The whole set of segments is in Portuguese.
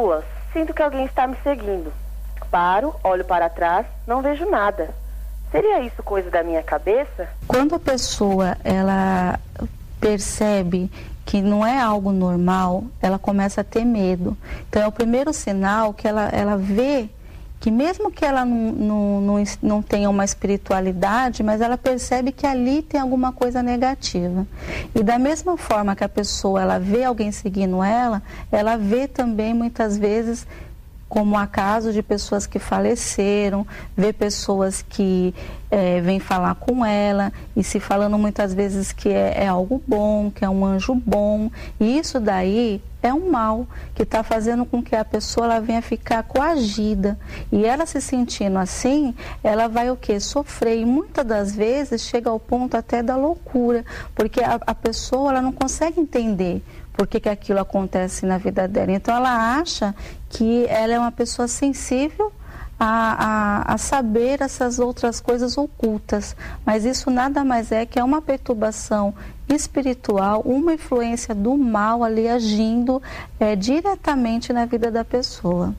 rua, sinto que alguém está me seguindo. Paro, olho para trás, não vejo nada. Seria isso coisa da minha cabeça? Quando a pessoa ela percebe que não é algo normal, ela começa a ter medo. Então é o primeiro sinal que ela vê que mesmo que ela não tenha uma espiritualidade, mas ela percebe que ali tem alguma coisa negativa. E da mesma forma que a pessoa ela vê alguém seguindo ela vê também muitas vezes, como há casos de pessoas que faleceram, vê pessoas que vêm falar com ela e se falando muitas vezes que é algo bom, que é um anjo bom. E isso daí é um mal que está fazendo com que a pessoa ela venha ficar coagida. E ela se sentindo assim, ela vai o quê? Sofrer. E muitas das vezes chega ao ponto até da loucura, porque a pessoa ela não consegue entender por que aquilo acontece na vida dela. Então ela acha que ela é uma pessoa sensível a saber essas outras coisas ocultas, mas isso nada mais é que uma perturbação espiritual, uma influência do mal ali agindo diretamente na vida da pessoa.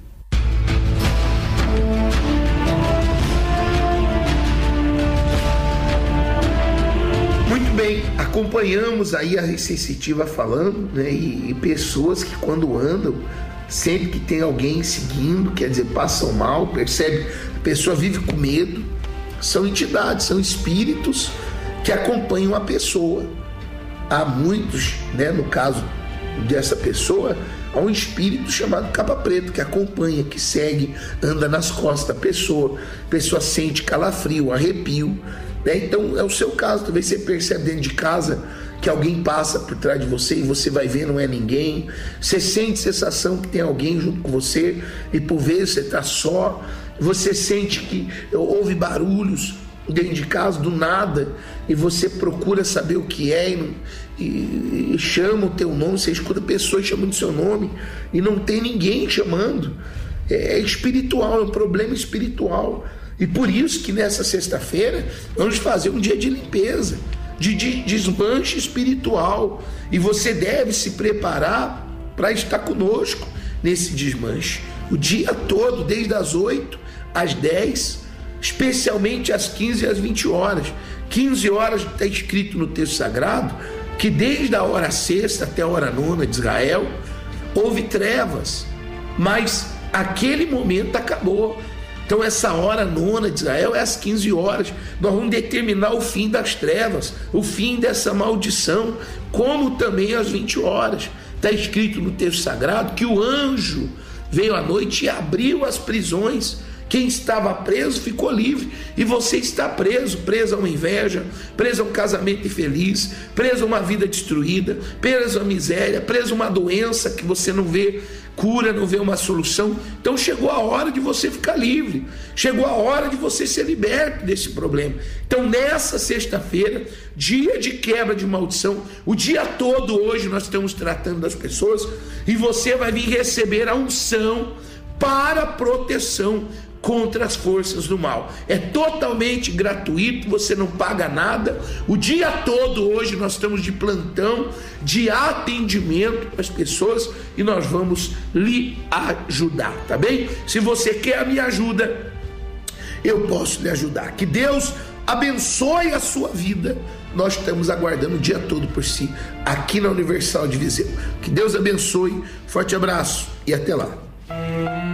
Muito bem, acompanhamos aí a Ressensitiva falando, né, e pessoas que quando andam, sempre que tem alguém seguindo, quer dizer, passam mal, percebe, a pessoa vive com medo, são entidades, são espíritos que acompanham a pessoa. Há muitos, né, no caso dessa pessoa, há um espírito chamado capa preta que acompanha, que segue, anda nas costas da pessoa, a pessoa sente calafrio, arrepio, né? Então é o seu caso, talvez você percebe dentro de casa que alguém passa por trás de você e você vai ver, não é ninguém. Você sente sensação que tem alguém junto com você e por vezes você está só. Você sente que houve barulhos dentro de casa do nada e você procura saber o que é e chama o teu nome, você escuta pessoas chamando o seu nome e não tem ninguém chamando. É espiritual, é um problema espiritual. E por isso que nessa sexta-feira vamos fazer um dia de limpeza, de desmanche espiritual, e você deve se preparar para estar conosco nesse desmanche o dia todo, desde as 8 às 10, especialmente às 15 e às 20 horas. 15 horas está escrito no texto sagrado que desde a hora sexta até a hora nona de Israel houve trevas, mas aquele momento acabou. Então essa hora nona de Israel é às 15 horas. Nós vamos determinar o fim das trevas, o fim dessa maldição, como também às 20 horas. Está escrito no texto sagrado que o anjo veio à noite e abriu as prisões. Quem estava preso ficou livre. E você está preso, preso a uma inveja, preso a um casamento infeliz, preso a uma vida destruída, preso a miséria, preso a uma doença que você não vê cura, não vê uma solução. Então chegou a hora de você ficar livre, chegou a hora de você ser liberto desse problema. Então nessa sexta-feira, dia de quebra de maldição, o dia todo hoje nós estamos tratando das pessoas e você vai vir receber a unção para proteção contra as forças do mal. É totalmente gratuito, você não paga nada. O dia todo hoje nós estamos de plantão, de atendimento para as pessoas e nós vamos lhe ajudar, tá bem? Se você quer a minha ajuda, eu posso lhe ajudar. Que Deus abençoe a sua vida. Nós estamos aguardando o dia todo por si, aqui na Universal de Viseu. Que Deus abençoe, forte abraço e até lá.